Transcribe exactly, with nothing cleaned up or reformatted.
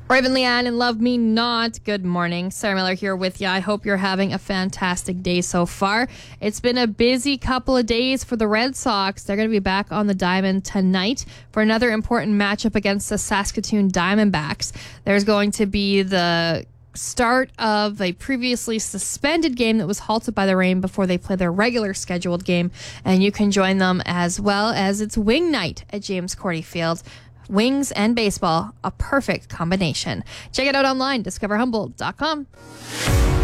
Raven Leanne and Love Me Not. Good morning. Sarah Miller here with you. I hope you're having a fantastic day so far. It's been a busy couple of days for the Red Sox. They're going to be back on the diamond tonight for another important matchup against the Saskatoon Diamondbacks. There's going to be the start of a previously suspended game that was halted by the rain before they play their regular scheduled game, and you can join them as well as it's wing night at James Cordy Field. Wings and baseball, a perfect combination. Check it out online, discover humboldt dot com.